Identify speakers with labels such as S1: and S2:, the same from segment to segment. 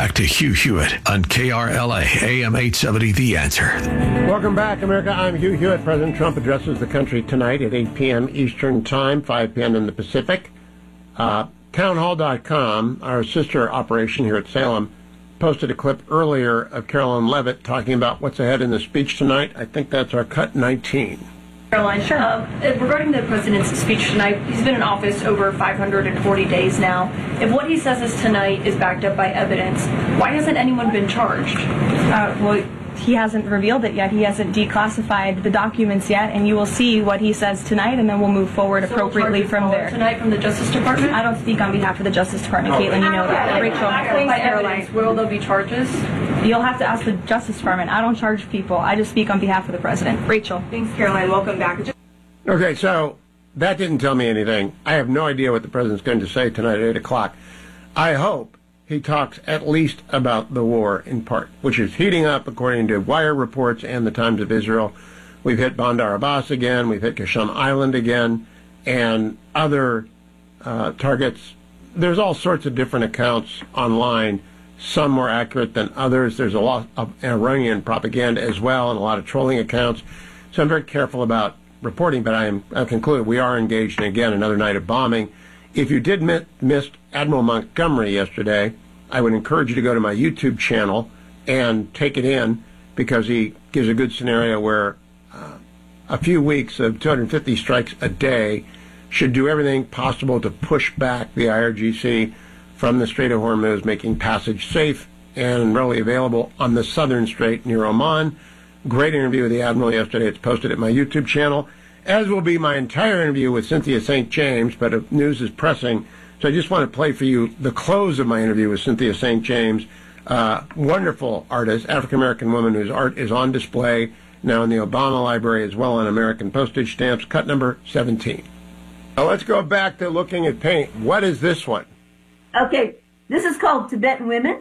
S1: back to Hugh Hewitt on KRLA AM 870 The Answer.
S2: Welcome back, America. I'm Hugh Hewitt. President Trump addresses the country tonight at 8 p.m. Eastern Time, 5 p.m. in the Pacific. Townhall.com, our sister operation here at Salem, posted a clip earlier of Carolyn Levitt talking about what's ahead in the speech tonight. I think that's our cut 19.
S3: Caroline, sure. Regarding the president's speech tonight, he's been in office over 540 days now. If what he says is tonight is backed up by evidence, why hasn't anyone been charged?
S4: Well, he hasn't revealed it yet. He hasn't declassified the documents yet, and you will see what he says tonight, and then we'll move forward appropriately from there.
S3: Tonight from the Justice Department?
S4: I don't speak on behalf of the Justice Department, Caitlin, you know that. Rachel,
S3: by evidence, will there be charges?
S4: You'll have to ask the Justice Department. I don't charge people. I just speak on behalf of the President. Rachel.
S3: Thanks, Caroline. Welcome back.
S2: Okay, so that didn't tell me anything. I have no idea what the President's going to say tonight at 8 o'clock. I hope he talks at least about the war in part, which is heating up according to Wire reports and the Times of Israel. We've hit Bandar Abbas again. We've hit Qasem Island again and other targets. There's all sorts of different accounts online, some more accurate than others. There's a lot of Iranian propaganda as well and a lot of trolling accounts. So I'm very careful about reporting, but I've concluded we are engaged in, again, another night of bombing. If you did miss Admiral Montgomery yesterday, I would encourage you to go to my YouTube channel and take it in, because he gives a good scenario where a few weeks of 250 strikes a day should do everything possible to push back the IRGC from the Strait of Hormuz, making passage safe and readily available on the southern strait near Oman. Great interview with the Admiral yesterday. It's posted at my YouTube channel, as will be my entire interview with Cynthia St. James, but news is pressing. So I just want to play for you the close of my interview with Cynthia St. James, wonderful artist, African-American woman whose art is on display now in the Obama Library as well on American postage stamps, cut number 17. Now let's go back to looking at paint. What is this one?
S5: Okay, this is called Tibetan Women.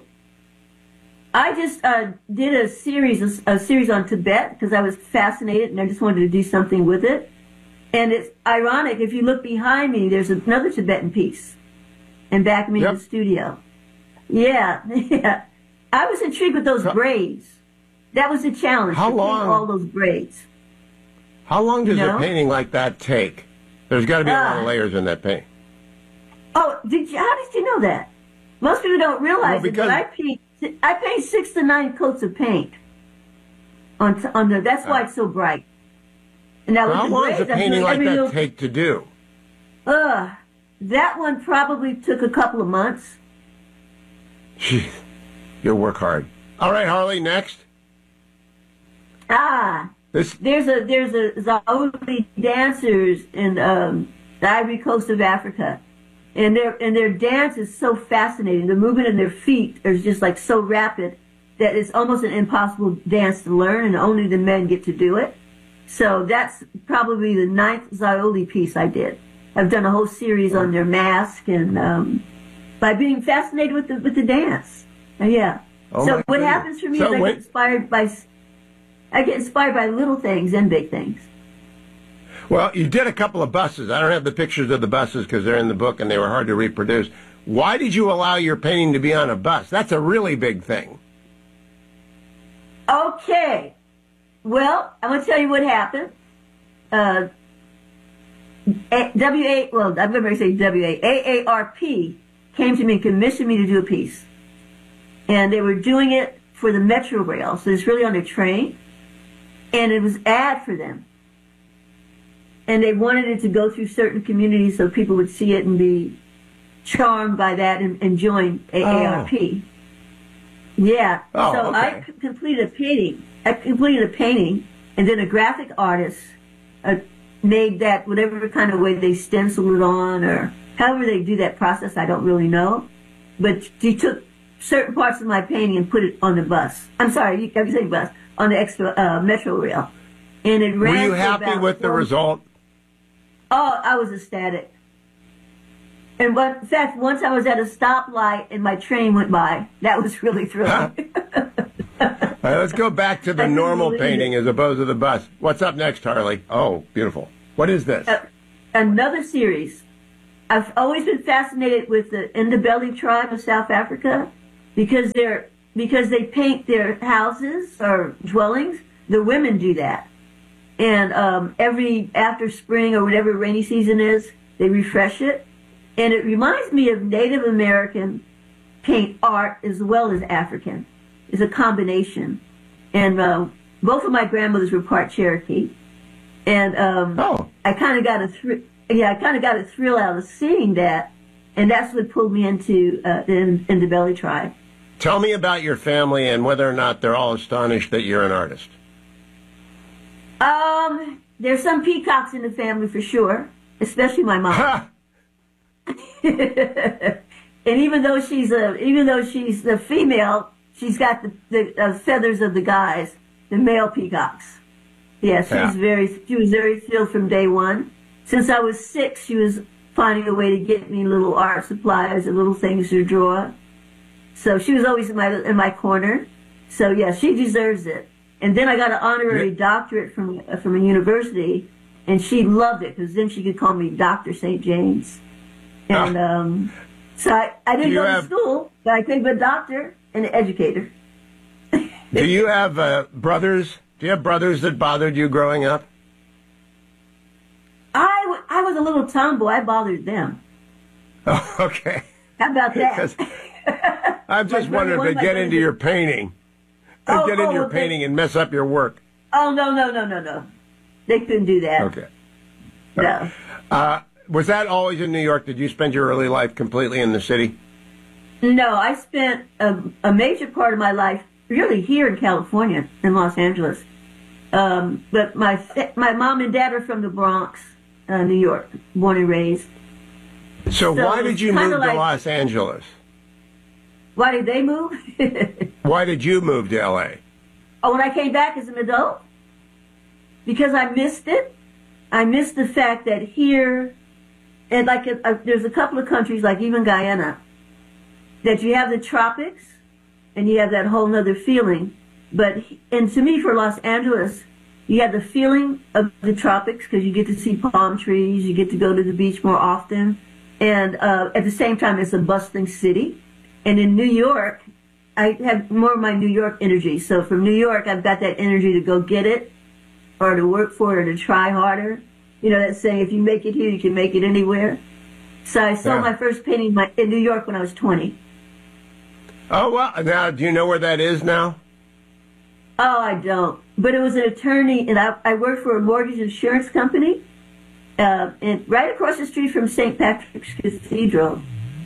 S5: I just did a series on Tibet because I was fascinated and I just wanted to do something with it. And it's ironic, if you look behind me, there's another Tibetan piece. And back me in the studio. Yeah, yeah. I was intrigued with those braids. That was the challenge.
S2: How
S5: to
S2: long?
S5: Paint all those braids.
S2: How long does a painting like that take? There's got to be a lot of layers in that paint.
S5: Oh, how did you know that? Most people don't realize it, but I paint 6 to 9 coats of paint on the. That's why it's so bright. And now
S2: how long does a painting like that take to do?
S5: That one probably took a couple of months.
S2: Jeez, you'll work hard. All right, Harley, next.
S5: There's a Zaoli dancers in the Ivory Coast of Africa, and their dance is so fascinating. The movement of their feet is just like so rapid that it's almost an impossible dance to learn, and only the men get to do it. So that's probably the 9th Zaoli piece I did. I've done a whole series on their mask and by being fascinated with the dance. Yeah.
S2: Oh,
S5: so what happens for me is I get inspired by little things and big things.
S2: Well, you did a couple of buses. I don't have the pictures of the buses because they're in the book and they were hard to reproduce. Why did you allow your painting to be on a bus? That's a really big thing.
S5: Okay. Well, I'm going to tell you what happened. AARP came to me and commissioned me to do a piece. And they were doing it for the Metro Rail, so it's really on a train. And it was ad for them. And they wanted it to go through certain communities so people would see it and be charmed by that and join AARP. Yeah. So okay. I completed a painting. And then a graphic artist made that whatever kind of way they stenciled it on, or however they do that process, I don't really know. But he took certain parts of my painting and put it on the bus. I'm sorry, I was saying bus, on the extra Metro Rail. And it ran.
S2: Were you happy with the result?
S5: Oh, I was ecstatic. And in fact, once I was at a stoplight and my train went by, that was really thrilling.
S2: All right, let's go back to the normal painting as opposed to the bus. What's up next, Harley? Oh, beautiful. What is this?
S5: Another series. I've always been fascinated with the Ndebele tribe of South Africa. because they paint their houses or dwellings. The women do that, and after spring or whatever rainy season is, they refresh it, and it reminds me of Native American paint art as well as African. It's a combination, and both of my grandmothers were part Cherokee, and I kind of got a thrill out of seeing that, and that's what pulled me into the Ndebele tribe.
S2: Tell me about your family and whether or not they're all astonished that you're an artist.
S5: There's some peacocks in the family for sure, especially my mom. And even though she's the female, she's got the feathers of the guys, the male peacocks. Yeah, she was very thrilled from day one. Since I was 6, she was finding a way to get me little art supplies and little things to draw. So she was always in my corner. So yeah, she deserves it. And then I got an honorary doctorate from a university, and she loved it because then she could call me Dr. St. James. And so I didn't go to school, but I became a doctor and an educator.
S2: Do you have brothers? Do you have brothers that bothered you growing up?
S5: I was a little tomboy. I bothered them.
S2: Oh, okay.
S5: How about that?
S2: I'm just wondering if they get into your painting. And mess up your work.
S5: Oh, no. They couldn't do that.
S2: Okay.
S5: No.
S2: Was that always in New York? Did you spend your early life completely in the city?
S5: No, I spent a major part of my life really here in California, in Los Angeles. But my mom and dad are from the Bronx, New York, born and raised.
S2: So why did you move to Los Angeles?
S5: Why did they move?
S2: Why did you move to L.A.?
S5: Oh, when I came back as an adult? Because I missed it. I missed the fact that here, and there's a couple of countries, like even Guyana, that you have the tropics, and you have that whole nother feeling. And to me, for Los Angeles, you have the feeling of the tropics because you get to see palm trees, you get to go to the beach more often, and at the same time, it's a bustling city. And in New York, I have more of my New York energy. So from New York, I've got that energy to go get it, or to work for it, or to try harder. You know that saying, if you make it here, you can make it anywhere. So I sold my first painting in New York when I was 20.
S2: Oh, well, now, do you know where that is now?
S5: Oh, I don't. But it was an attorney, and I worked for a mortgage insurance company, and right across the street from St. Patrick's Cathedral.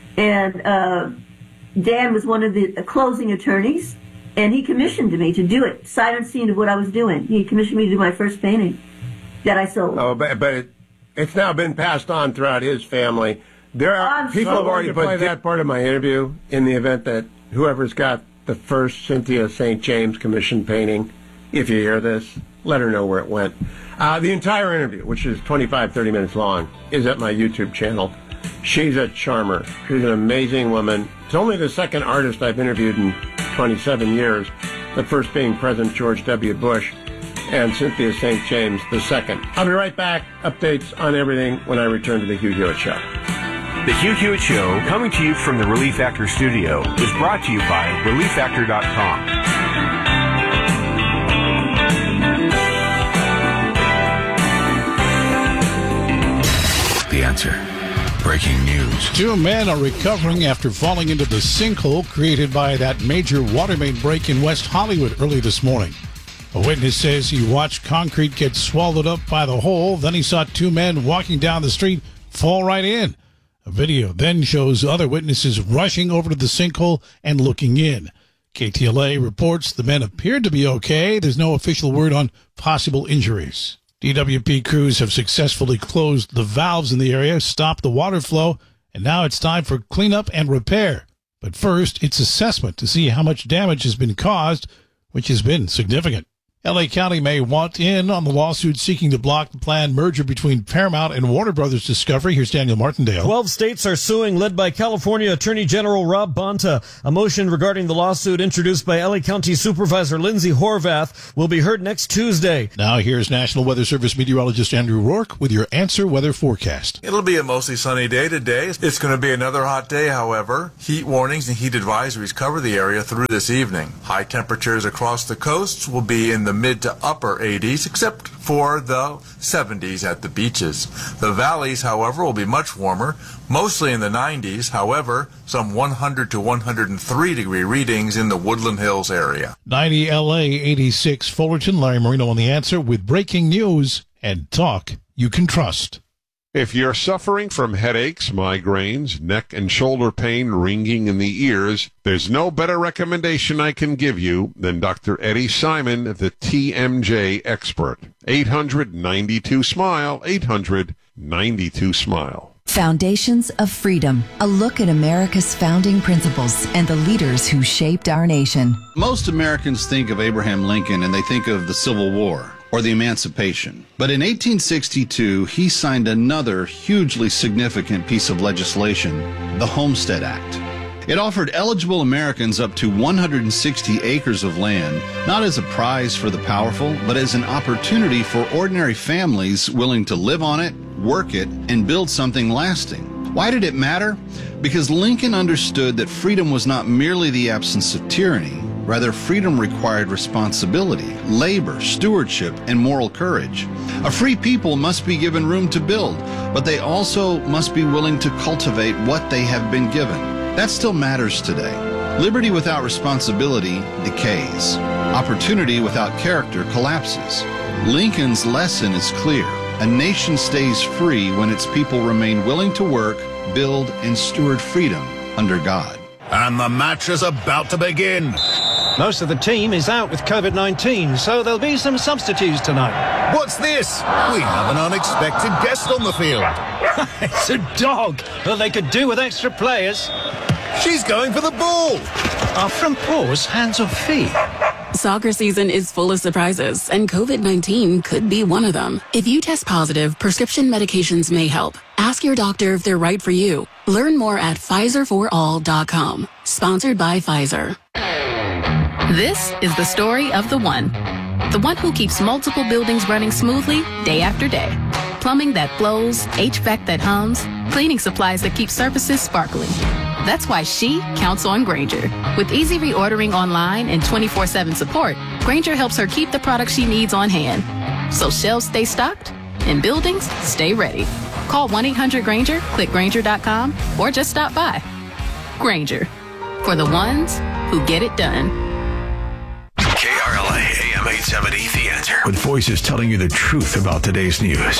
S5: And Dan was one of the closing attorneys, and he commissioned me to do it, sight unseen of what I was doing. He commissioned me to do my first painting that I sold.
S2: Oh, but it's now been passed on throughout his family. There are people have already put that part of my interview in the event that whoever's got the first Cynthia St. James commissioned painting, if you hear this, let her know where it went. The entire interview, which is 25, 30 minutes long, is at my YouTube channel. She's a charmer. She's an amazing woman. It's only the second artist I've interviewed in 27 years, the first being President George W. Bush, and Cynthia St. James the second. I'll be right back. Updates on everything when I return to the Hugh Hewitt Show.
S6: The Hugh Hewitt Show, coming to you from the Relief Factor studio, is brought to you by ReliefFactor.com.
S1: The answer. Breaking news.
S7: 2 men are recovering after falling into the sinkhole created by that major water main break in West Hollywood early this morning. A witness says he watched concrete get swallowed up by the hole. Then he saw 2 men walking down the street fall right in. A video then shows other witnesses rushing over to the sinkhole and looking in. KTLA reports the men appeared to be okay. There's no official word on possible injuries. DWP crews have successfully closed the valves in the area, stopped the water flow, and now it's time for cleanup and repair. But first, it's assessment to see how much damage has been caused, which has been significant. L.A. County may want in on the lawsuit seeking to block the planned merger between Paramount and Warner Brothers Discovery. Here's Daniel Martindale.
S8: 12 states are suing, led by California Attorney General Rob Bonta. A motion regarding the lawsuit introduced by L.A. County Supervisor Lindsay Horvath will be heard next Tuesday.
S7: Now here's National Weather Service meteorologist Andrew Rourke with your Answer Weather forecast.
S9: It'll be a mostly sunny day today. It's going to be another hot day, however. Heat warnings and heat advisories cover the area through this evening. High temperatures across the coasts will be in the mid to upper 80s, except for the 70s at the beaches. The valleys, however, will be much warmer, mostly in the 90s. However, some 100 to 103 degree readings in the Woodland Hills area.
S7: 90 LA, 86 Fullerton. Larry Marino on The Answer with breaking news and talk you can trust.
S10: If you're suffering from headaches, migraines, neck and shoulder pain, ringing in the ears, there's no better recommendation I can give you than Dr. Eddie Simon, the TMJ expert. 800-92-SMILE, 800-92-SMILE.
S11: Foundations of Freedom, a look at America's founding principles and the leaders who shaped our nation.
S12: Most Americans think of Abraham Lincoln and they think of the Civil War or the Emancipation. But in 1862, he signed another hugely significant piece of legislation, the Homestead Act. It offered eligible Americans up to 160 acres of land, not as a prize for the powerful, but as an opportunity for ordinary families willing to live on it, work it, and build something lasting. Why did it matter? Because Lincoln understood that freedom was not merely the absence of tyranny. Rather, freedom required responsibility, labor, stewardship, and moral courage. A free people must be given room to build, but they also must be willing to cultivate what they have been given. That still matters today. Liberty without responsibility decays. Opportunity without character collapses. Lincoln's lesson is clear. A nation stays free when its people remain willing to work, build, and steward freedom under God.
S13: And the match is about to begin.
S14: Most of the team is out with COVID-19, so there'll be some substitutes tonight.
S13: What's this? We have an unexpected guest on the field.
S14: It's a dog, but they could do with extra players.
S13: She's going for the ball.
S14: Are front paws hands or feet?
S15: Soccer season is full of surprises, and COVID-19 could be one of them. If you test positive, prescription medications may help. Ask your doctor if they're right for you. Learn more at PfizerForAll.com. Sponsored by Pfizer.
S16: This is the story of the one who keeps multiple buildings running smoothly day after day. Plumbing that flows, HVAC that hums, cleaning supplies that keep surfaces sparkling. That's why she counts on Grainger. With easy reordering online and 24/7 support, Grainger helps her keep the products she needs on hand. So shelves stay stocked and buildings stay ready. Call 1-800-GRAINGER, click Grainger.com, or just stop by. Grainger, for the ones who get it done.
S1: KRLA AM 870, The Answer. With voices telling you the truth about today's news.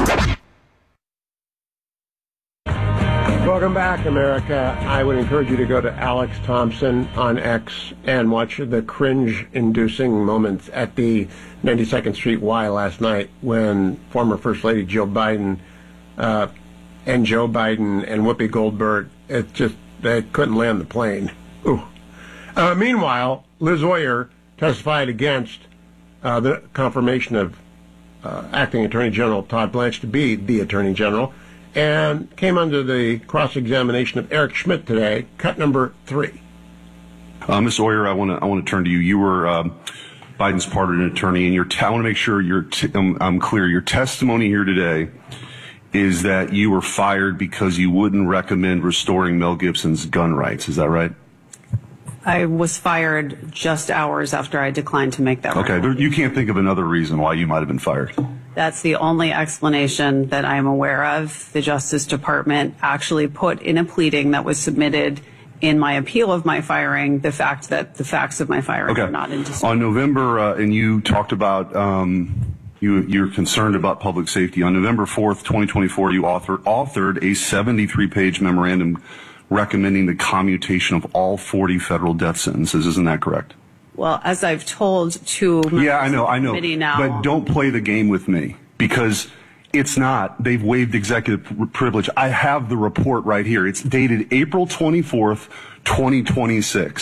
S2: Welcome back, America. I would encourage you to go to Alex Thompson on X and watch the cringe-inducing moments at the 92nd Street Y last night when former First Lady Jill Biden and Joe Biden and Whoopi Goldberg, they couldn't land the plane. Ooh. Meanwhile, Liz Oyer testified against the confirmation of Acting Attorney General Todd Blanche to be the Attorney General, and came under the cross-examination of Eric Schmidt today, cut number 3.
S17: Ms. Oyer, I want to turn to you. You were Biden's pardon attorney, and I want to make sure I'm clear. Your testimony here today is that you were fired because you wouldn't recommend restoring Mel Gibson's gun rights. Is that right?
S18: I was fired just hours after I declined to make that
S17: recommendation. Okay, but you can't think of another reason why you might have been fired.
S18: That's the only explanation that I'm aware of. The Justice Department actually put in a pleading that was submitted in my appeal of my firing the fact that the facts of my firing are not in dispute.
S17: On November, and you talked about you're concerned about public safety. On November 4th, 2024, you authored a 73-page memorandum recommending the commutation of all 40 federal death sentences. Isn't that correct?
S18: Well, as I've told to
S17: I know.
S18: Now,
S17: but don't play the game with me, because it's not. They've waived executive privilege. I have the report right here. It's dated April 24th, 2026.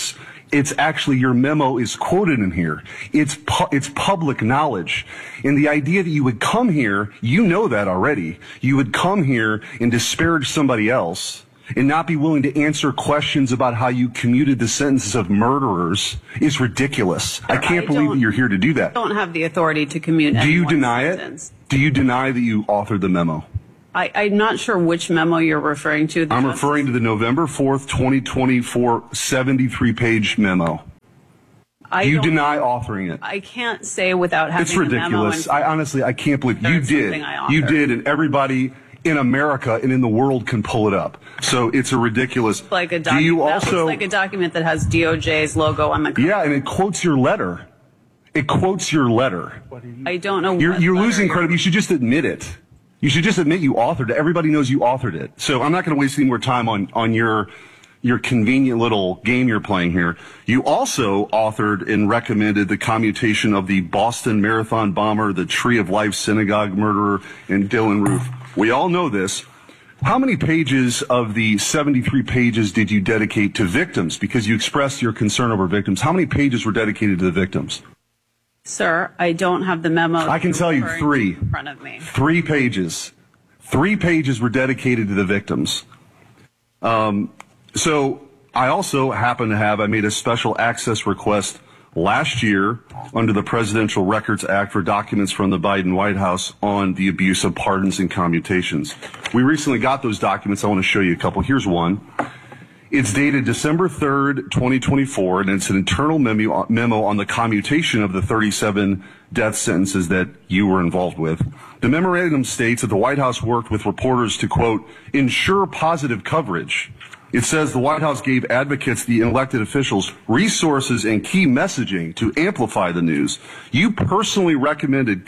S17: It's actually, your memo is quoted in here. It's public knowledge. And the idea that you would come here, you know that already, you would come here and disparage somebody else and not be willing to answer questions about how you commuted the sentences of murderers is ridiculous. I can't believe that you're here to do that.
S18: I don't have the authority to commute.
S17: Do you deny it? Do you deny that you authored the memo?
S18: I'm not sure which memo you're referring to.
S17: I'm referring to the November 4th, 2024 73-page memo. Do you deny authoring it?
S18: I can't say without having
S17: It's ridiculous. I can't believe you did. You did, and everybody in America and in the world can pull it up. So it's a ridiculous.
S18: Like a document. That looks like a document that has DOJ's logo on the cover.
S17: Yeah, and it quotes your letter. It quotes your letter.
S18: I don't know.
S17: You're losing credit. You should just admit it. You should just admit you authored it. Everybody knows you authored it. So I'm not going to waste any more time on your convenient little game you're playing here. You also authored and recommended the commutation of the Boston Marathon bomber, the Tree of Life synagogue murderer, and Dylan Roof. We all know this. How many pages of the 73 pages did you dedicate to victims? Because you expressed your concern over victims. How many pages were dedicated to the victims?
S18: Sir, I don't have the memo.
S17: I can tell you 3.
S18: In front of me.
S17: 3 pages. 3 pages were dedicated to the victims. So I also happen to I made a special access request last year under the Presidential Records Act for documents from the Biden White House on the abuse of pardons and commutations. We recently got those documents. I want to show you a couple. Here's one. It's dated December 3rd, 2024, and it's an internal memo on the commutation of the 37 death sentences that you were involved with. The memorandum states that the White House worked with reporters to, quote, ensure positive coverage. It says the White House gave advocates, the elected officials, resources and key messaging to amplify the news. You personally recommended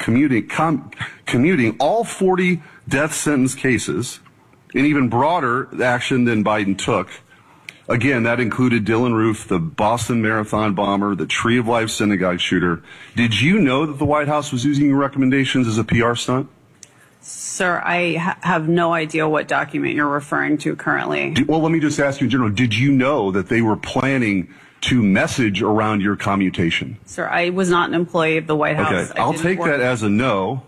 S17: commuting all 40 death sentence cases, an even broader action than Biden took. Again, that included Dylan Roof, the Boston Marathon bomber, the Tree of Life synagogue shooter. Did you know that the White House was using your recommendations as a PR stunt?
S18: Sir, I have no idea what document you're referring to currently.
S17: Well, let me just ask you in general, did you know that they were planning to message around your commutation?
S18: Sir, I was not an employee of the White House.
S17: Okay, I'll take that as a no.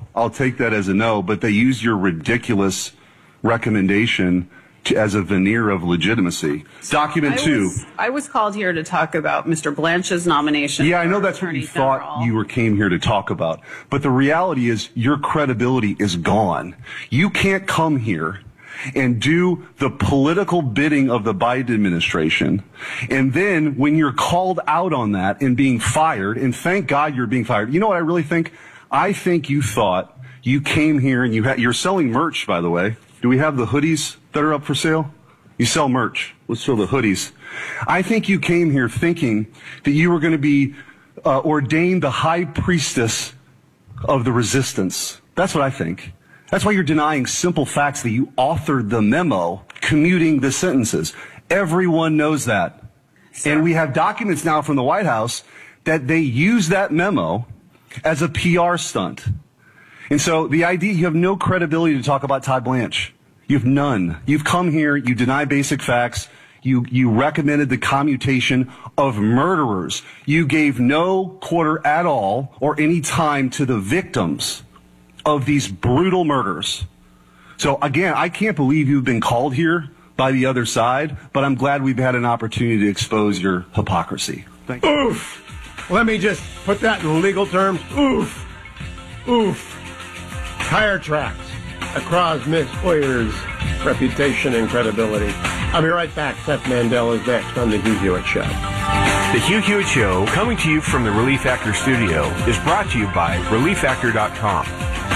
S17: But they used your ridiculous recommendation as a veneer of legitimacy. Document 2.
S18: I was called here to talk about Mr. Blanche's nomination.
S17: Yeah, I know that's what you thought you came here to talk about. But the reality is your credibility is gone. You can't come here and do the political bidding of the Biden administration. And then when you're called out on that and being fired, and thank God you're being fired. You know what I really think? I think you thought you came here and you're selling merch, by the way. Do we have the hoodies that are up for sale? You sell merch. Let's show the hoodies. I think you came here thinking that you were going to be ordained the high priestess of the resistance. That's what I think. That's why you're denying simple facts that you authored the memo commuting the sentences. Everyone knows that. And we have documents now from the White House that they use that memo as a PR stunt. And so the idea, you have no credibility to talk about Todd Blanche. You have none. You've come here, you deny basic facts, you recommended the commutation of murderers. You gave no quarter at all or any time to the victims of these brutal murders. So again, I can't believe you've been called here by the other side, but I'm glad we've had an opportunity to expose your hypocrisy. Thank you.
S2: Oof. Let me just put that in legal terms. Oof. Oof. Tire tracks across Miss Hoyer's reputation and credibility. I'll be right back. Seth Mandel is next on The Hugh Hewitt Show.
S6: The Hugh Hewitt Show, coming to you from the Relief Factor studio, is brought to you by ReliefFactor.com.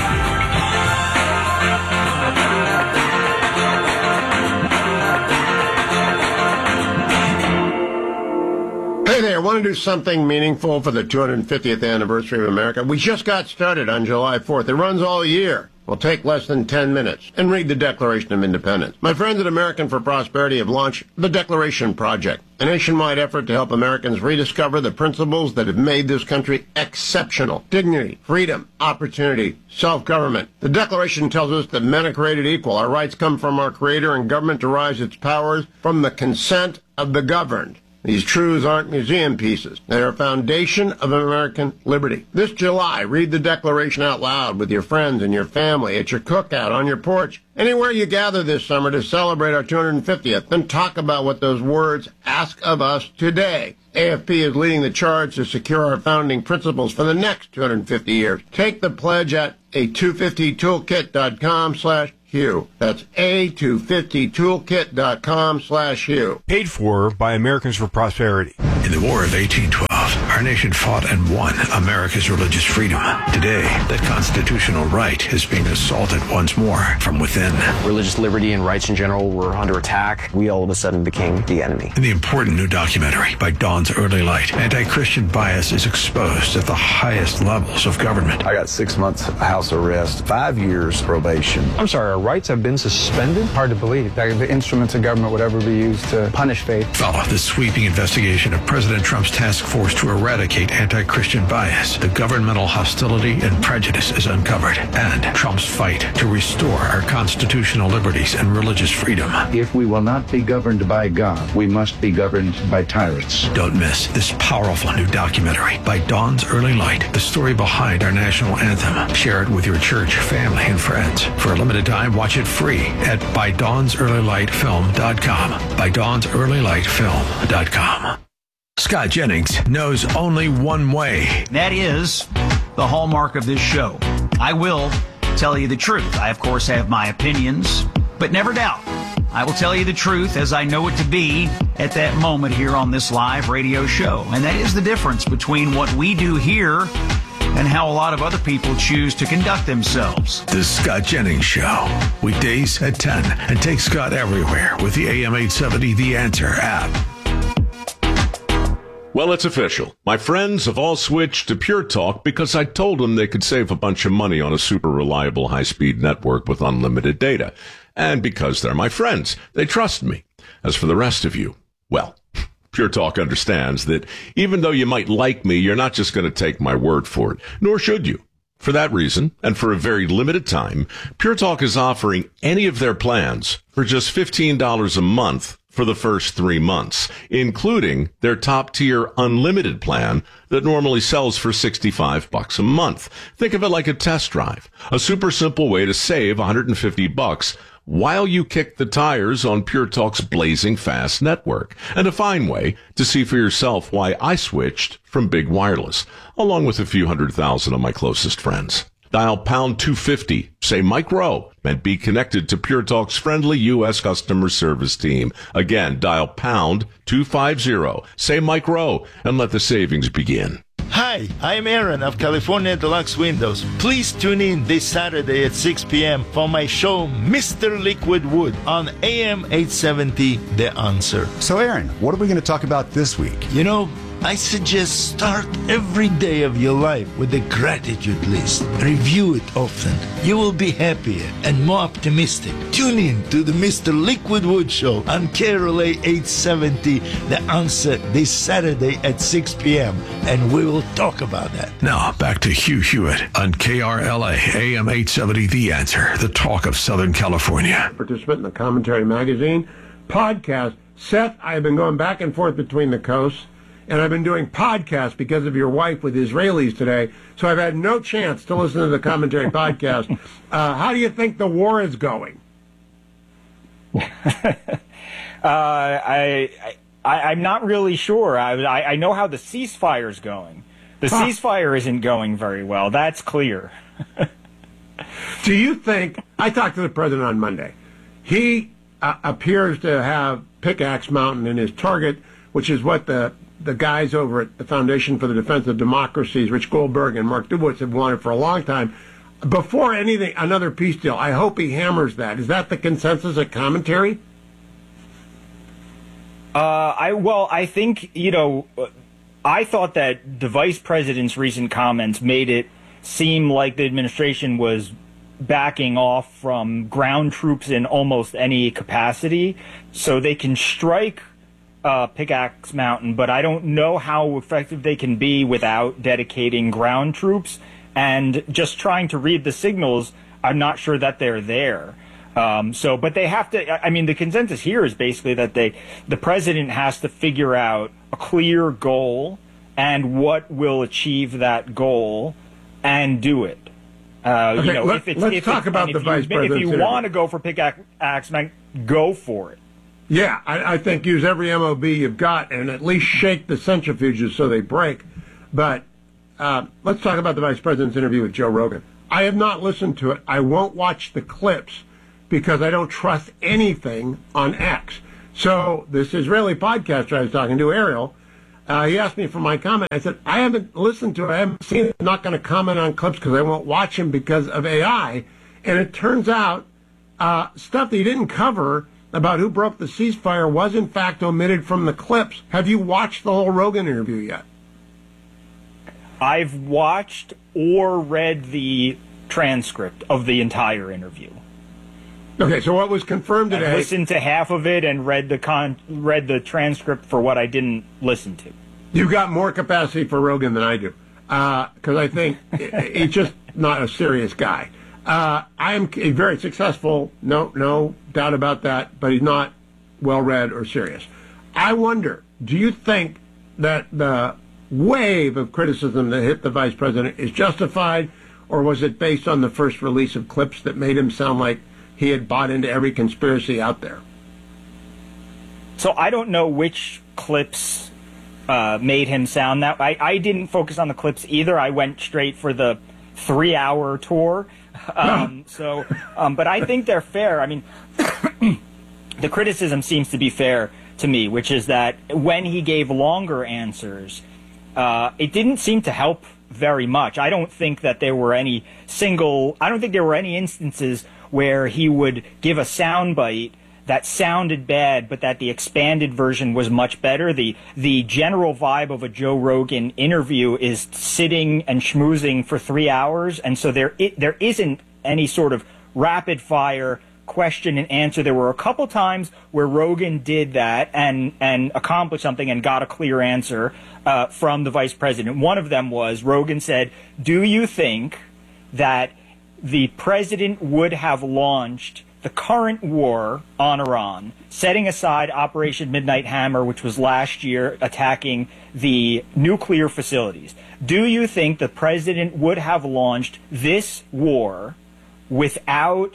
S2: Hey there, want to do something meaningful for the 250th anniversary of America? We just got started on July 4th. It runs all year. Will take less than 10 minutes. And read the Declaration of Independence. My friends at American for Prosperity have launched the Declaration Project, a nationwide effort to help Americans rediscover the principles that have made this country exceptional. Dignity, freedom, opportunity, self-government. The Declaration tells us that men are created equal. Our rights come from our Creator, and government derives its powers from the consent of the governed. These truths aren't museum pieces. They are a foundation of American liberty. This July, read the Declaration out loud with your friends and your family, at your cookout, on your porch, anywhere you gather this summer to celebrate our 250th. Then talk about what those words ask of us today. AFP is leading the charge to secure our founding principles for the next 250 years. Take the pledge at a250toolkit.com/Hugh. That's a250toolkit.com/Hugh.
S6: Paid for by Americans for Prosperity.
S1: In the War of 1812, our nation fought and won America's religious freedom. Today, that constitutional right is being assaulted once more from within.
S19: Religious liberty and rights in general were under attack. We all of a sudden became the enemy.
S1: In the important new documentary, By Dawn's Early Light, anti-Christian bias is exposed at the highest levels of government.
S20: I got 6 months house arrest, 5 years probation.
S21: I'm sorry, our rights have been suspended? Hard to believe that the instruments of government would ever be used to punish faith.
S1: Follow the sweeping investigation of President Trump's task force to eradicate anti-Christian bias. The governmental hostility and prejudice is uncovered, and Trump's fight to restore our constitutional liberties and religious freedom.
S22: If we will not be governed by God, we must be governed by tyrants.
S1: Don't miss this powerful new documentary, By Dawn's Early Light, the story behind our national anthem. Share it with your church, family, and friends. For a limited time, watch it free at ByDawnsEarlyLightFilm.com. ByDawnsEarlyLightFilm.com. Scott Jennings knows only one way.
S23: That is the hallmark of this show. I will tell you the truth. I, of course, have my opinions, but never doubt. I will tell you the truth as I know it to be at that moment here on this live radio show. And that is the difference between what we do here and how a lot of other people choose to conduct themselves.
S1: The Scott Jennings Show. Weekdays at 10. And take Scott everywhere with the AM 870 The Answer app.
S10: Well, it's official. My friends have all switched to Pure Talk because I told them they could save a bunch of money on a super reliable high-speed network with unlimited data. And because they're my friends, they trust me. As for the rest of you, well, Pure Talk understands that even though you might like me, you're not just going to take my word for it, nor should you. For that reason, and for a very limited time, Pure Talk is offering any of their plans for just $15 a month for the first 3 months, including their top-tier unlimited plan that normally sells for $65 a month. Think of it like a test drive, a super simple way to save $150 while you kick the tires on Pure Talk's blazing fast network, and a fine way to see for yourself why I switched from Big Wireless, along with a few 100,000 of my closest friends. Dial pound 250, say Mike Rowe, and be connected to Pure Talk's friendly U.S. customer service team. Again, dial pound 250, say Mike Rowe, and let the savings begin.
S24: Hi, I'm Aaron of California Deluxe Windows. Please tune in this Saturday at 6 p.m. for my show, Mr. Liquid Wood, on AM 870, The Answer.
S25: So, Aaron, what are we going to talk about this week?
S24: You know, I suggest start every day of your life with a gratitude list. Review it often. You will be happier and more optimistic. Tune in to the Mr. Liquid Wood Show on KRLA 870, The Answer, this Saturday at 6 p.m. And we will talk about that.
S1: Now, back to Hugh Hewitt on KRLA AM 870, The Answer, the talk of Southern California.
S2: Participant in the Commentary Magazine podcast. Seth, I've been going back and forth between the coasts. And I've been doing podcasts because of your wife with Israelis today, so I've had no chance to listen to the Commentary podcast. How do you think the war is going?
S26: I'm not really sure. I know how the ceasefire's going. The ceasefire isn't going very well. That's clear.
S2: Do you think, I talked to the president on Monday, he appears to have Pickaxe Mountain in his target, which is what the guys over at the Foundation for the Defense of Democracies, Rich Goldberg and Mark Dubowitz, have wanted for a long time. Before anything, another peace deal, I hope he hammers that. Is that the consensus at Commentary?
S26: I think, I thought that the vice president's recent comments made it seem like the administration was backing off from ground troops in almost any capacity, so they can strike Pickaxe Mountain, but I don't know how effective they can be without dedicating ground troops. And just trying to read the signals, I'm not sure that they're there. But they have to. I mean, the consensus here is basically that the president has to figure out a clear goal and what will achieve that goal and do it.
S2: Okay, let's talk about the vice president.
S26: If you want to go for pickaxe, man, go for it.
S2: Yeah, I think use every MOB you've got and at least shake the centrifuges so they break. But let's talk about the vice president's interview with Joe Rogan. I have not listened to it. I won't watch the clips because I don't trust anything on X. So this Israeli podcaster I was talking to, Ariel, he asked me for my comment. I said, I haven't listened to it. I haven't seen it. I'm not going to comment on clips because I won't watch him because of AI. And it turns out stuff that he didn't cover about who broke the ceasefire was, in fact, omitted from the clips. Have you watched the whole Rogan interview yet?
S26: I've watched or read the transcript of the entire interview.
S2: Okay, so what was confirmed today?
S26: I listened to half of it and read the transcript for what I didn't listen to.
S2: You've got more capacity for Rogan than I do, because I think he's just not a serious guy. I am very successful, no doubt about that, but he's not well-read or serious. I wonder, do you think that the wave of criticism that hit the vice president is justified, or was it based on the first release of clips that made him sound like he had bought into every conspiracy out there?
S26: So I don't know which clips made him sound that. I didn't focus on the clips either. I went straight for the 3-hour tour. But I think they're fair. I mean, the criticism seems to be fair to me, which is that when he gave longer answers, it didn't seem to help very much. I don't think that there were any instances where he would give a soundbite that sounded bad, but that the expanded version was much better. The general vibe of a Joe Rogan interview is sitting and schmoozing for 3 hours, and so there isn't any sort of rapid fire question and answer. There were a couple times where Rogan did that and accomplished something and got a clear answer from the vice president. One of them was Rogan said, "Do you think that the president would have launched the current war on Iran, setting aside Operation Midnight Hammer, which was last year attacking the nuclear facilities? Do you think the president would have launched this war without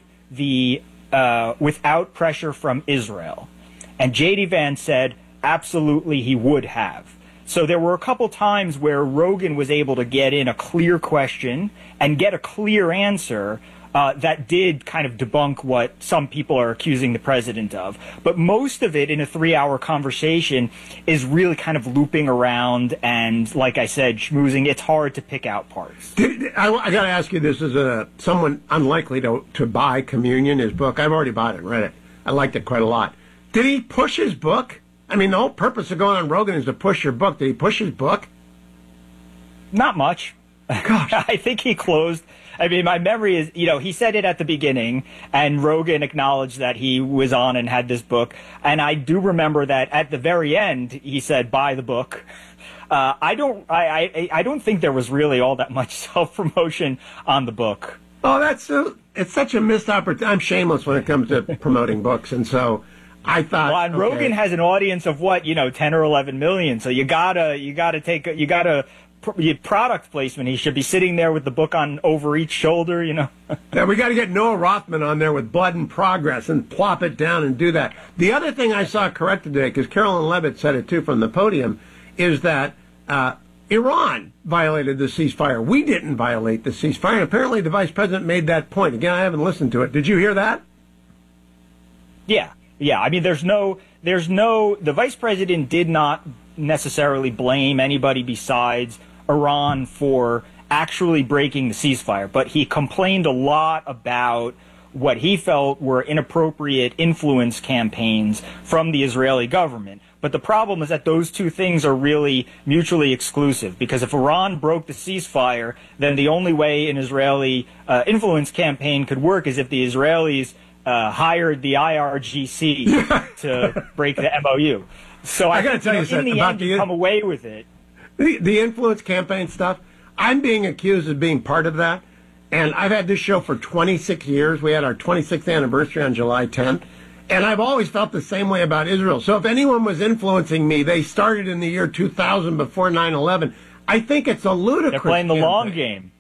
S26: pressure from Israel?" And J.D. Vance said, absolutely, he would have. So there were a couple times where Rogan was able to get in a clear question and get a clear answer that did kind of debunk what some people are accusing the president of. But most of it in a 3-hour conversation is really kind of looping around and, like I said, schmoozing. It's hard to pick out parts.
S2: I got to ask you this as someone unlikely to buy Communion, his book. I've already bought it and read it. I liked it quite a lot. Did he push his book? I mean, the whole purpose of going on Rogan is to push your book. Did he push his book?
S26: Not much.
S2: Gosh.
S26: I think he closed. I mean, my memory is, he said it at the beginning, and Rogan acknowledged that he was on and had this book. And I do remember that at the very end, he said, buy the book. I don't think there was really all that much self-promotion on the book.
S2: Oh, it's such a missed opportunity. I'm shameless when it comes to promoting books, and so I thought.
S26: Well, and Rogan has an audience of 10 or 11 million. So you gotta product placement. He should be sitting there with the book on over each shoulder, Yeah,
S2: we got to get Noah Rothman on there with Blood and Progress and plop it down and do that. The other thing I saw corrected today, because Carolyn Levitt said it too from the podium, is that Iran violated the ceasefire. We didn't violate the ceasefire. And apparently the vice president made that point. Again, I haven't listened to it. Did you hear that?
S26: Yeah. I mean, the vice president did not necessarily blame anybody besides Iran for actually breaking the ceasefire, but he complained a lot about what he felt were inappropriate influence campaigns from the Israeli government. But the problem is that those two things are really mutually exclusive, because if Iran broke the ceasefire, then the only way an Israeli influence campaign could work is if the Israelis hired the IRGC to break the MOU. So I got to tell you something about you come away with it.
S2: The influence campaign stuff, I'm being accused of being part of that. And I've had this show for 26 years. We had our 26th anniversary on July 10th. And I've always felt the same way about Israel. So if anyone was influencing me, they started in the year 2000 before 9/11. I think it's a ludicrous.
S26: They're playing the long game.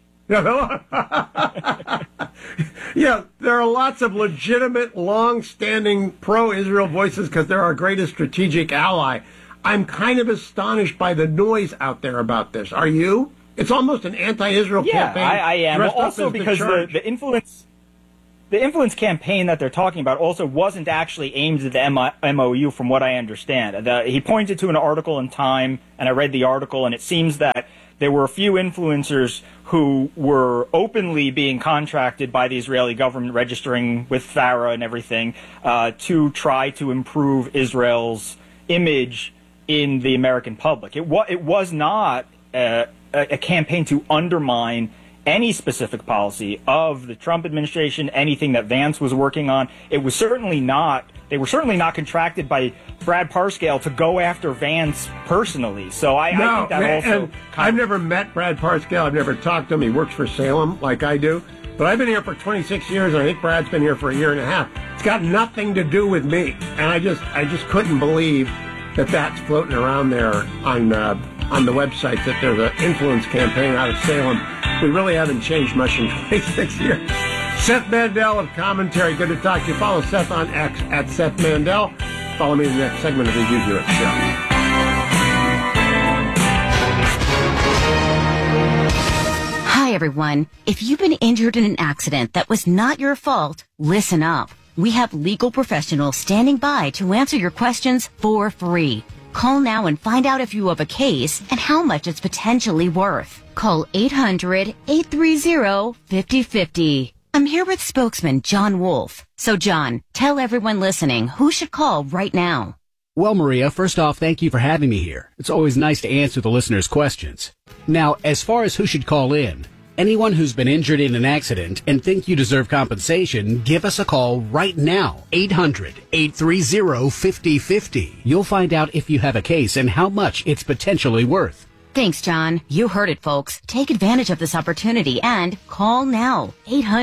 S2: Yeah, there are lots of legitimate, long-standing pro-Israel voices because they're our greatest strategic ally. I'm kind of astonished by the noise out there about this. Are you? It's almost an anti-Israel campaign.
S26: Yeah, I am. Also because the influence campaign that they're talking about also wasn't actually aimed at the MOU, from what I understand. He pointed to an article in Time, and I read the article, and it seems that there were a few influencers who were openly being contracted by the Israeli government, registering with FARA and everything, to try to improve Israel's image in the American public. It was not a campaign to undermine any specific policy of the Trump administration, anything that Vance was working on. It was certainly not. They were certainly not contracted by Brad Parscale to go after Vance personally. So I think that also.
S2: I've never met Brad Parscale. I've never talked to him. He works for Salem like I do. But I've been here for 26 years, and I think Brad's been here for a year and a half. It's got nothing to do with me, and I just couldn't believe that that's floating around there on the websites, that there's an influence campaign out of Salem. We really haven't changed much in 26 years. Seth Mandel of Commentary, good to talk to you. Follow Seth on X at Seth Mandel. Follow me in the next segment of the Hugh Hewitt Show.
S3: Hi, everyone. If you've been injured in an accident that was not your fault, listen up. We have legal professionals standing by to answer your questions for free. Call now and find out if you have a case and how much it's potentially worth. Call 800-830-5050. I'm here with spokesman John Wolf. So, John, tell everyone listening who should call right now.
S4: Well, Maria, first off, thank you for having me here. It's always nice to answer the listeners' questions. Now, as far as who should call in, anyone who's been injured in an accident and think you deserve compensation, give us a call right now. 800-830-5050. You'll find out if you have a case and how much it's potentially worth.
S3: Thanks, John. You heard it, folks. Take advantage of this opportunity and call now.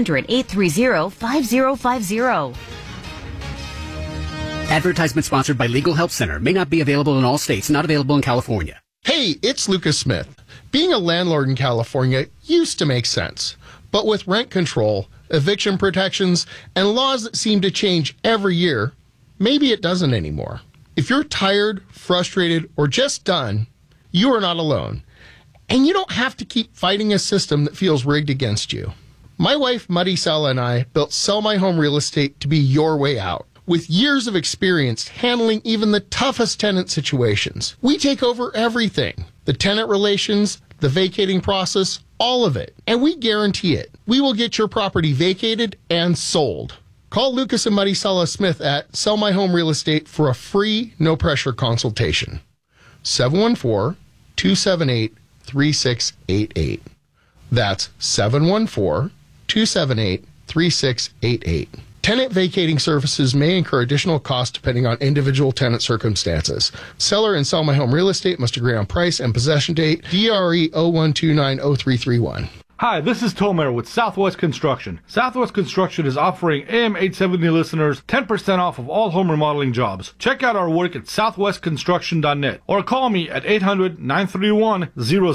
S3: 800-830-5050.
S4: Advertisement sponsored by Legal Help Center. May not be available in all states. Not available in California.
S5: Hey, it's Lucas Smith. Being a landlord in California used to make sense. But with rent control, eviction protections, and laws that seem to change every year, maybe it doesn't anymore. If you're tired, frustrated, or just done, you are not alone. And you don't have to keep fighting a system that feels rigged against you. My wife, Muddy Sala, and I built Sell My Home Real Estate to be your way out. With years of experience handling even the toughest tenant situations, we take over everything. The tenant relations, the vacating process, all of it. And we guarantee it. We will get your property vacated and sold. Call Lucas and Muddy Sala Smith at Sell My Home Real Estate for a free, no-pressure consultation. 714-278-3688. That's 714-278-3688. Tenant vacating services may incur additional costs depending on individual tenant circumstances. Seller and Sell My Home Real Estate must agree on price and possession date. DRE 01290331.
S7: Hi, this is Tomer with Southwest Construction. Southwest Construction is offering AM 870 listeners 10% off of all home remodeling jobs. Check out our work at southwestconstruction.net or call me at 800-931-0000.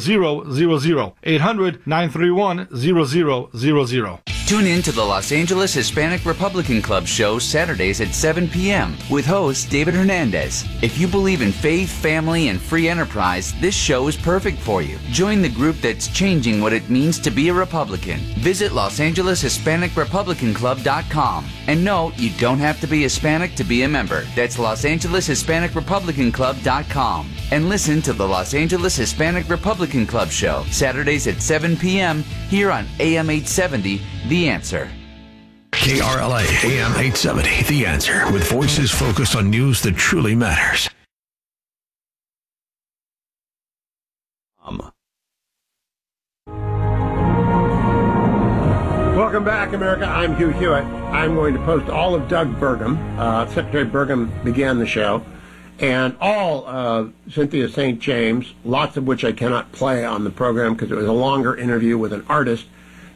S7: 800-931-0000.
S8: Tune in to the Los Angeles Hispanic Republican Club show Saturdays at 7 p.m. with host David Hernandez. If you believe in faith, family, and free enterprise, this show is perfect for you. Join the group that's changing what it means to be a Republican. Visit LosAngelesHispanicRepublicanClub.com. And no, you don't have to be Hispanic to be a member. That's LosAngelesHispanicRepublicanClub.com. And listen to the Los Angeles Hispanic Republican Club show Saturdays at 7 p.m. here on AM 870, The Answer.
S1: KRLA AM 870, The Answer, with voices focused on news that truly matters.
S2: Welcome back, America. I'm Hugh Hewitt. I'm going to post all of Doug Burgum. Secretary Burgum began the show. And all of Cynthia St. James, lots of which I cannot play on the program because it was a longer interview with an artist. It's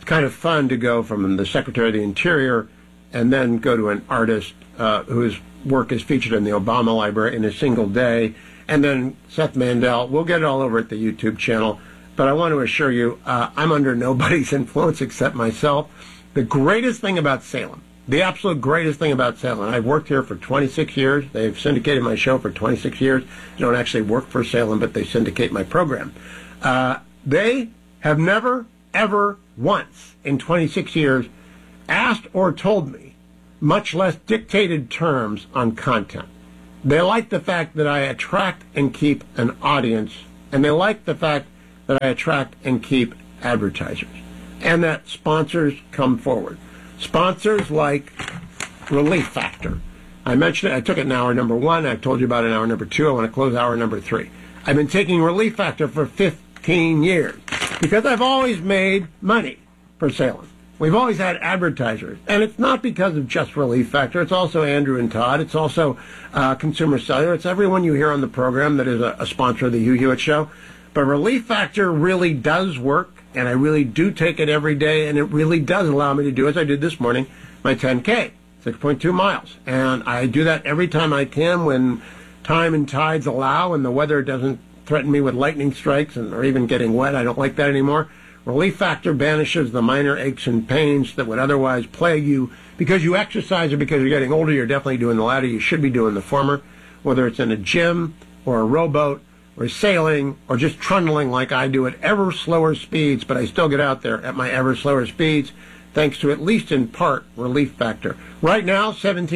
S2: kind of fun to go from the Secretary of the Interior and then go to an artist whose work is featured in the Obama Library in a single day, and then Seth Mandel. We'll get it all over at the YouTube channel. But I want to assure you, I'm under nobody's influence except myself. The greatest thing about Salem, the absolute greatest thing about Salem, I've worked here for 26 years. They've syndicated my show for 26 years. I don't actually work for Salem, but they syndicate my program. They have never, ever once in 26 years asked or told me, much less dictated terms on content. They like the fact that I attract and keep an audience, and they like the fact that I attract and keep advertisers, and that sponsors come forward. Sponsors like Relief Factor. I mentioned it. I took it in hour number 1. I've told you about it in hour number 2. I want to close hour number 3. I've been taking Relief Factor for 15 years because I've always made money for Salem. We've always had advertisers, and it's not because of just Relief Factor. It's also Andrew and Todd. It's also Consumer Cellular. It's everyone you hear on the program that is a sponsor of the Hugh Hewitt Show. But Relief Factor really does work, and I really do take it every day, and it really does allow me to do, as I did this morning, my 10K, 6.2 miles. And I do that every time I can when time and tides allow and the weather doesn't threaten me with lightning strikes or even getting wet. I don't like that anymore. Relief Factor banishes the minor aches and pains that would otherwise plague you because you exercise or because you're getting older. You're definitely doing the latter. You should be doing the former, whether it's in a gym or a rowboat or sailing or just trundling like I do at ever slower speeds, but I still get out there at my ever slower speeds thanks to, at least in part, Relief Factor. Right now,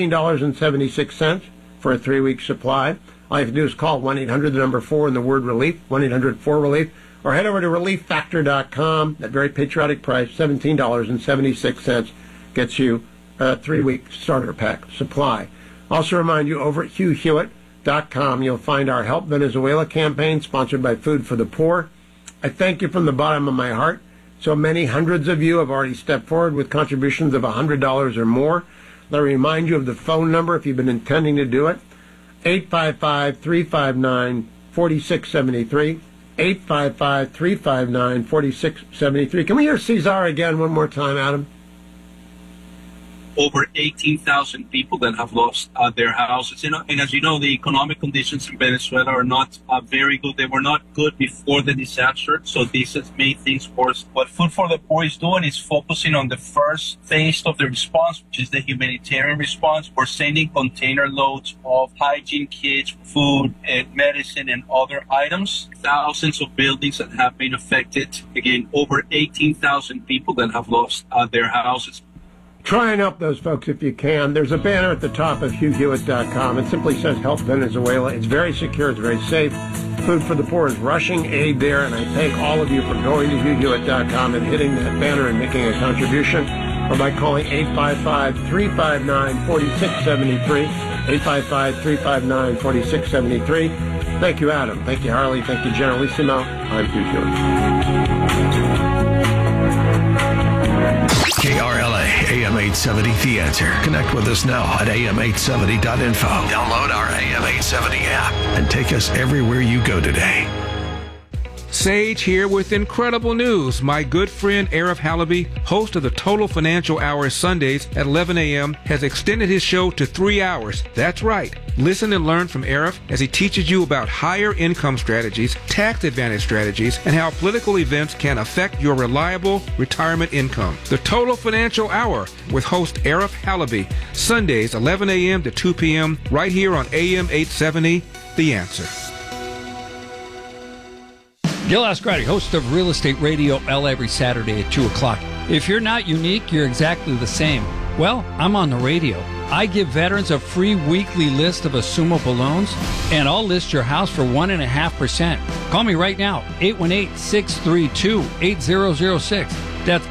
S2: $17.76 for a 3-week supply. All you have to do is call 1-800, the number 4, and the word relief, 1-800-4-RELIEF, or head over to relieffactor.com. That very patriotic price, $17.76, gets you a 3-week starter pack supply. Also remind you, over at HughHewitt.com, you'll find our Help Venezuela campaign, sponsored by Food for the Poor. I thank you from the bottom of my heart. So many hundreds of you have already stepped forward with contributions of $100 or more. Let me remind you of the phone number if you've been intending to do it, 855-359-4673. 855-359-4673. Can we hear Cesar again one more time, Adam?
S9: Over 18,000 people that have lost their houses. And as you know, the economic conditions in Venezuela are not very good. They were not good before the disaster, so this has made things worse. What Food for the Poor is doing is focusing on the first phase of the response, which is the humanitarian response. We're sending container loads of hygiene kits, food, and medicine, and other items. Thousands of buildings that have been affected. Again, over 18,000 people that have lost their houses.
S2: Try and help those folks if you can. There's a banner at the top of HughHewitt.com. It simply says Help Venezuela. It's very secure. It's very safe. Food for the Poor is rushing aid there, and I thank all of you for going to HughHewitt.com and hitting that banner and making a contribution, or by calling 855-359-4673, 855-359-4673. Thank you, Adam. Thank you, Harley. Thank you, Generalissimo. I'm Hugh Hewitt.
S1: KRLA AM 870 The Answer. Connect with us now at am870.info. Download our AM 870 app and take us everywhere you go today.
S11: Sage here with incredible news. My good friend Arif Halaby, host of the Total Financial Hour Sundays at 11 a.m., has extended his show to 3 hours. That's right. Listen and learn from Arif as he teaches you about higher income strategies, tax advantage strategies, and how political events can affect your reliable retirement income. The Total Financial Hour with host Arif Halaby, Sundays 11 a.m. to 2 p.m. right here on AM 870, The Answer.
S12: Gil Ascarati, host of Real Estate Radio L every Saturday at 2 o'clock. If you're not unique, you're exactly the same. Well, I'm on the radio. I give veterans a free weekly list of assumable loans, and I'll list your house for 1.5%. Call me right now, 818-632-8006. That's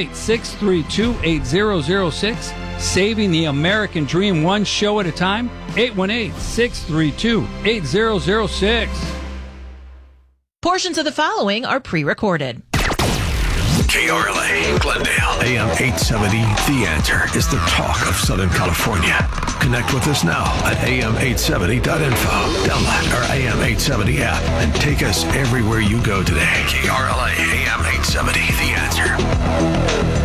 S12: 818-632-8006. Saving the American dream one show at a time, 818-632-8006.
S13: Portions of the following are pre-recorded.
S1: KRLA, Glendale, AM 870. The Answer is the talk of Southern California. Connect with us now at am870.info. Download our AM 870 app and take us everywhere you go today. KRLA, AM 870. The Answer.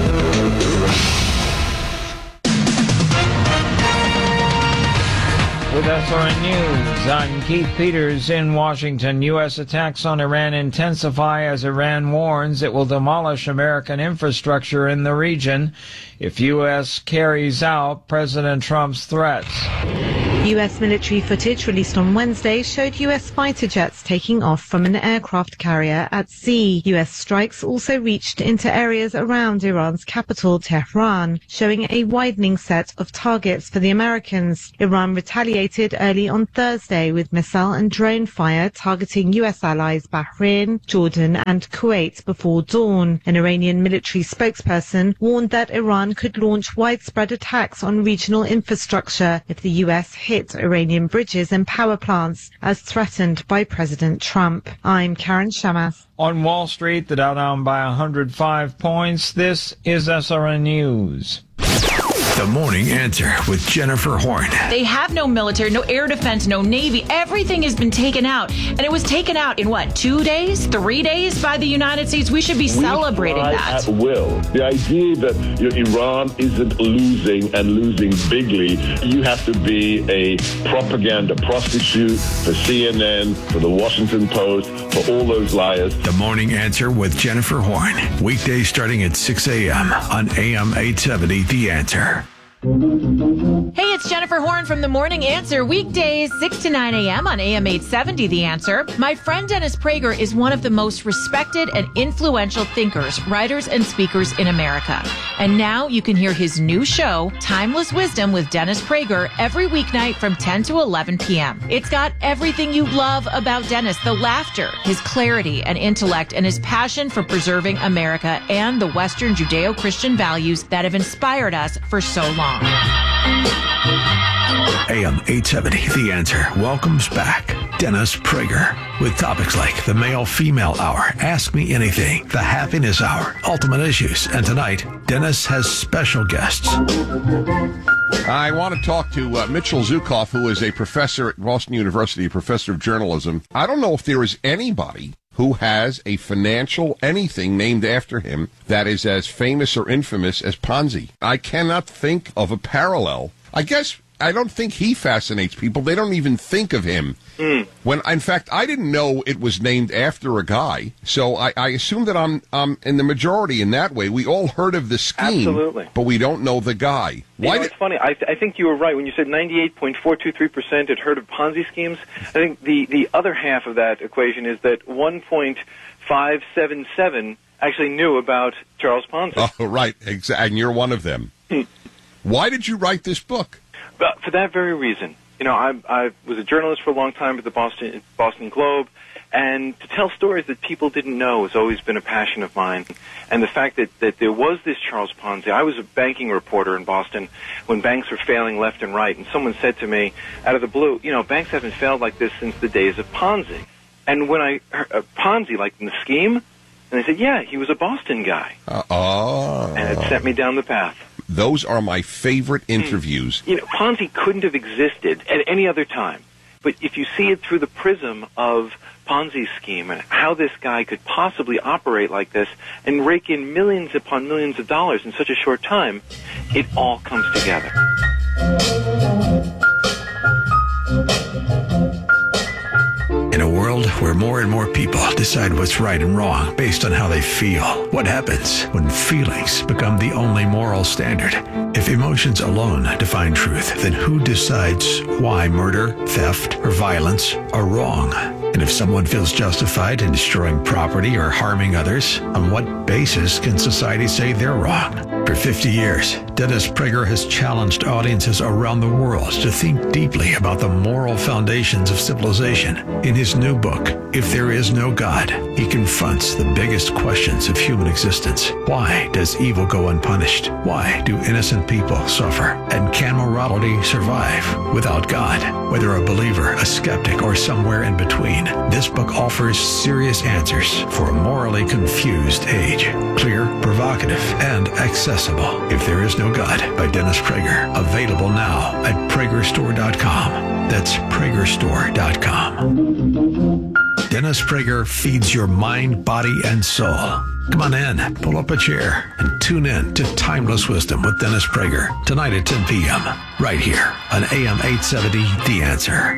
S13: With SRN News, I'm Keith Peters in Washington. U.S. attacks on Iran intensify as Iran warns it will demolish American infrastructure in the region if U.S. carries out President Trump's threats.
S14: U.S. military footage released on Wednesday showed U.S. fighter jets taking off from an aircraft carrier at sea. U.S. strikes also reached into areas around Iran's capital, Tehran, showing a widening set of targets for the Americans. Iran retaliated early on Thursday with missile and drone fire targeting U.S. allies Bahrain, Jordan and Kuwait before dawn. An Iranian military spokesperson warned that Iran could launch widespread attacks on regional infrastructure if the U.S. hit Iranian bridges and power plants as threatened by President Trump. I'm Karen Shamath.
S13: On Wall Street, the Dow down by 105 points. This is SRN News.
S1: The Morning Answer with Jennifer Horn.
S15: They have no military, no air defense, no Navy. Everything has been taken out. And it was taken out in what, 2 days, 3 days by the United States? We should be celebrating that.
S16: At will. The idea that Iran isn't losing and losing bigly, you have to be a propaganda prostitute for CNN, for the Washington Post, for all those liars.
S1: The Morning Answer with Jennifer Horn. Weekdays starting at 6 a.m. on AM 870 The Answer.
S15: Hey, it's Jennifer Horn from The Morning Answer, weekdays 6 to 9 a.m. on AM 870 The Answer. My friend Dennis Prager is one of the most respected and influential thinkers, writers, and speakers in America. And now you can hear his new show, Timeless Wisdom with Dennis Prager, every weeknight from 10 to 11 p.m. It's got everything you love about Dennis, the laughter, his clarity and intellect, and his passion for preserving America and the Western Judeo-Christian values that have inspired us for so long.
S1: AM 870, The Answer, welcomes back Dennis Prager with topics like the Male-Female Hour, Ask Me Anything, the Happiness Hour, Ultimate Issues, and tonight, Dennis has special guests.
S10: I want to talk to Mitchell Zukoff, who is a professor at Boston University, a professor of journalism. I don't know if there is anybody who has a financial anything named after him that is as famous or infamous as Ponzi. I cannot think of a parallel. I guess I don't think he fascinates people. They don't even think of him. When, in fact, I didn't know it was named after a guy, so I assume that I'm in the majority in that way. We all heard of the scheme,
S17: absolutely,
S10: but we don't know the guy.
S17: Why? It's funny. I think you were right when you said 98.423% had heard of Ponzi schemes. I think the other half of that equation is that 1.577 actually knew about Charles Ponzi.
S10: Oh, right. And you're one of them. Why did you write this book?
S17: For that very reason. You know, I was a journalist for a long time at the Boston Globe, and to tell stories that people didn't know has always been a passion of mine. And the fact that there was this Charles Ponzi, I was a banking reporter in Boston when banks were failing left and right, and someone said to me, out of the blue, you know, banks haven't failed like this since the days of Ponzi. And when I heard Ponzi, like in the scheme, and they said, yeah, he was a Boston guy. And it sent me down the path.
S10: Those are my favorite interviews.
S17: You know, Ponzi couldn't have existed at any other time. But if you see it through the prism of Ponzi's scheme and how this guy could possibly operate like this and rake in millions upon millions of dollars in such a short time, it all comes together.
S1: In a world where more and more people decide what's right and wrong based on how they feel, what happens when feelings become the only moral standard? If emotions alone define truth, then who decides why murder, theft, or violence are wrong? And if someone feels justified in destroying property or harming others, on what basis can society say they're wrong? For 50 years, Dennis Prager has challenged audiences around the world to think deeply about the moral foundations of civilization. In his new book, If There Is No God, he confronts the biggest questions of human existence. Why does evil go unpunished? Why do innocent innocent people suffer? And can morality survive without God? Whether a believer, a skeptic, or somewhere in between, this book offers serious answers for a morally confused age. Clear, provocative, and accessible. If There Is No God by Dennis Prager. Available now at PragerStore.com. That's PragerStore.com. Dennis Prager feeds your mind, body, and soul. Come on in, pull up a chair, and tune in to Timeless Wisdom with Dennis Prager tonight at 10 p.m. right here on AM 870, The Answer.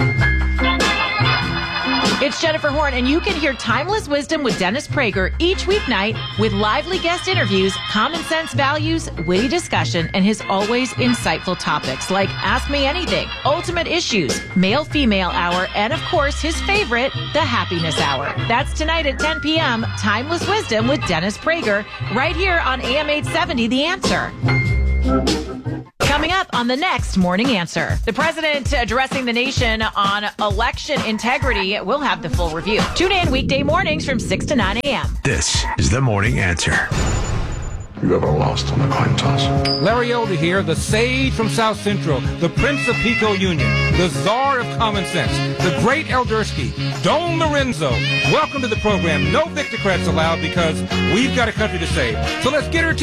S15: It's Jennifer Horn, and you can hear Timeless Wisdom with Dennis Prager each weeknight with lively guest interviews, common sense values, witty discussion, and his always insightful topics like Ask Me Anything, Ultimate Issues, Male-Female Hour, and of course, his favorite, the Happiness Hour. That's tonight at 10 p.m., Timeless Wisdom with Dennis Prager, right here on AM 870, The Answer. Coming up on the next Morning Answer, the president addressing the nation on election integrity. We'll have the full review. Tune in weekday mornings from 6 to 9 a.m.
S1: This is the Morning Answer. You ever lost on a coin toss?
S11: Larry Elder here, the sage from South Central, the Prince of Pico Union, the czar of common sense, the great Eldersky, Don Lorenzo. Welcome to the program. No Victocrats allowed because we've got a country to save. So let's get her